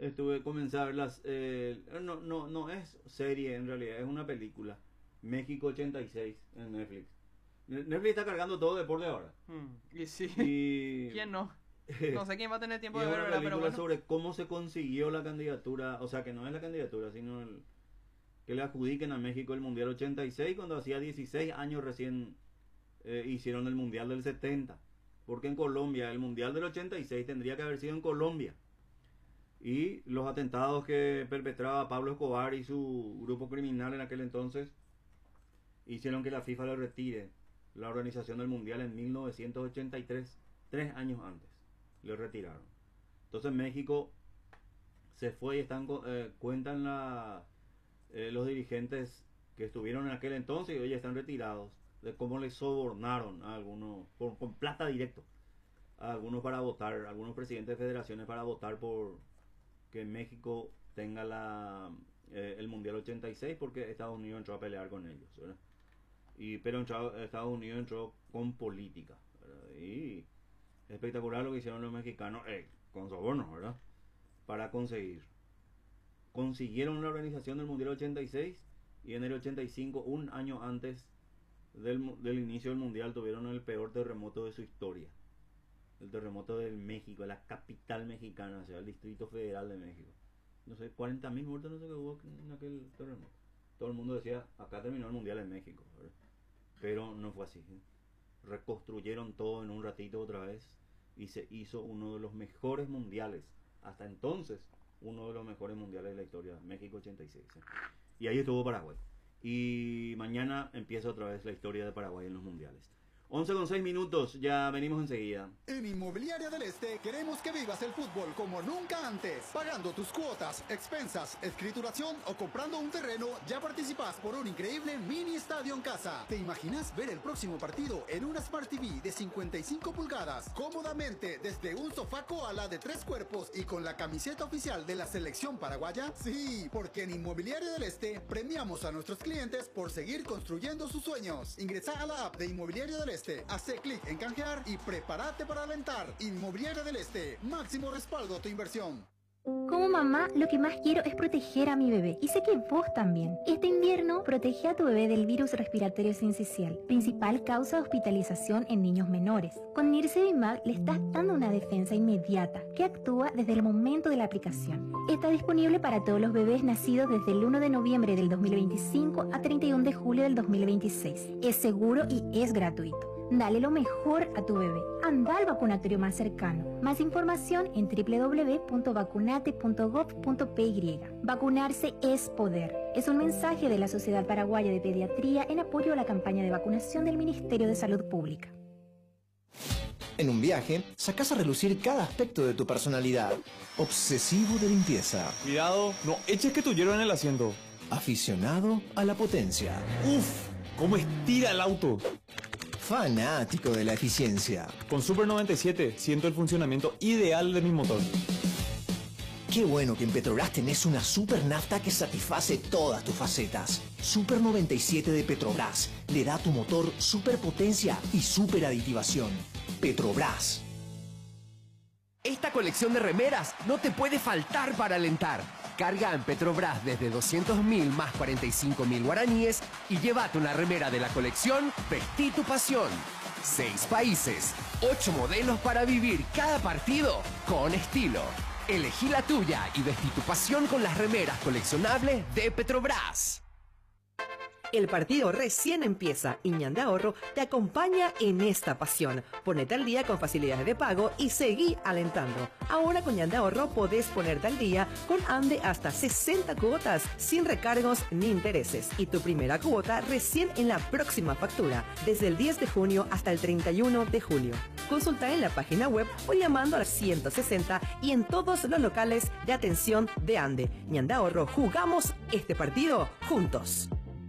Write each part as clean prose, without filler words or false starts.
comencé a ver no es serie en realidad, es una película. México 86 en Netflix. Netflix está cargando todo deporte ahora. Y sí. ¿Quién no? No sé quién va a tener tiempo de ver, ¿verdad? Pero bueno. Sobre cómo se consiguió la candidatura, o sea, que no es la candidatura, sino que le adjudiquen a México el Mundial 86 cuando hacía 16 años recién hicieron el Mundial del 70. Porque en Colombia, el Mundial del 86 tendría que haber sido en Colombia. Y los atentados que perpetraba Pablo Escobar y su grupo criminal en aquel entonces hicieron que la FIFA le retire la organización del Mundial en 1983, 3 años antes. Le retiraron. Entonces México se fue y cuentan los dirigentes que estuvieron en aquel entonces y hoy están retirados, de cómo les sobornaron a algunos con plata directo a algunos para votar, algunos presidentes de federaciones para votar por que México tenga el Mundial 86 porque Estados Unidos entró a pelear con ellos, ¿verdad? Pero Estados Unidos entró con política, ¿verdad? Y espectacular lo que hicieron los mexicanos con sobornos, ¿verdad? Para consiguieron la organización del Mundial 86 y en el 85, un año antes del inicio del Mundial, tuvieron el peor terremoto de su historia. El terremoto del México, la capital mexicana, o sea, el Distrito Federal de México. No sé, 40.000 muertos, no sé qué hubo en aquel terremoto. Todo el mundo decía, acá terminó el Mundial en México, ¿verdad? Pero no fue así, ¿eh? Reconstruyeron todo en un ratito otra vez y se hizo uno de los mejores mundiales, hasta entonces uno de los mejores mundiales de la historia, México 86, ¿eh? Y ahí estuvo Paraguay. Y mañana empieza otra vez la historia de Paraguay en los mundiales. 11:06, ya venimos enseguida. En Inmobiliaria del Este queremos que vivas el fútbol como nunca antes. Pagando tus cuotas, expensas, escrituración o comprando un terreno, ya participas por un increíble mini estadio en casa. ¿Te imaginas ver el próximo partido en una Smart TV de 55 pulgadas, cómodamente desde un sofá koala de 3 cuerpos y con la camiseta oficial de la selección paraguaya? Sí, porque en Inmobiliaria del Este premiamos a nuestros clientes por seguir construyendo sus sueños. Ingresa a la app de Inmobiliaria del Este, hace clic en canjear y prepárate para alentar. Inmobiliaria del Este, máximo respaldo a tu inversión. Como mamá, lo que más quiero es proteger a mi bebé. Y sé que vos también. Este invierno, protege a tu bebé del virus respiratorio sincicial, principal causa de hospitalización en niños menores. Con Nirsevimab le estás dando una defensa inmediata, que actúa desde el momento de la aplicación. Está disponible para todos los bebés nacidos desde el 1 de noviembre del 2025 a 31 de julio del 2026. Es seguro y es gratuito. Dale lo mejor a tu bebé. Anda al vacunatorio más cercano. Más información en www.vacunate.gov.py. Vacunarse es poder. Es un mensaje de la Sociedad Paraguaya de Pediatría en apoyo a la campaña de vacunación del Ministerio de Salud Pública. En un viaje, sacás a relucir cada aspecto de tu personalidad. Obsesivo de limpieza. Cuidado, no eches que tu hierro en el asiento. Aficionado a la potencia. ¡Uf! ¿Cómo estira el auto? Fanático de la eficiencia. Con Super 97 siento el funcionamiento ideal de mi motor. Qué bueno que en Petrobras tenés una super nafta que satisface todas tus facetas. Super 97 de Petrobras le da a tu motor super potencia y super aditivación. Petrobras. Esta colección de remeras no te puede faltar para alentar. Carga en Petrobras desde 200.000 más 45.000 guaraníes y llévate una remera de la colección Vestí tu pasión. 6 países, 8 modelos para vivir cada partido con estilo. Elegí la tuya y vestí tu pasión con las remeras coleccionables de Petrobras. El partido recién empieza y Ñande Ahorro te acompaña en esta pasión. Ponete al día con facilidades de pago y seguí alentando. Ahora con Ñande Ahorro podés ponerte al día con Ande hasta 60 cuotas sin recargos ni intereses. Y tu primera cuota recién en la próxima factura, desde el 10 de junio hasta el 31 de julio. Consulta en la página web o llamando al 160 y en todos los locales de atención de Ande. Ñande Ahorro, jugamos este partido juntos.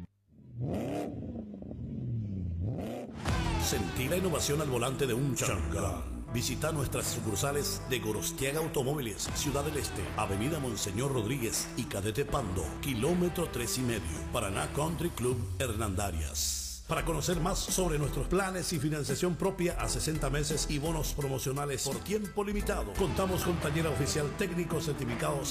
Sentí la innovación al volante de un Chang'an. Visita nuestras sucursales de Gorostiaga Automóviles, Ciudad del Este, Avenida Monseñor Rodríguez y Cadete Pando, kilómetro 3,5, Paraná Country Club Hernandarias. Para conocer más sobre nuestros planes y financiación propia a 60 meses y bonos promocionales por tiempo limitado, contamos con taller oficial técnico certificado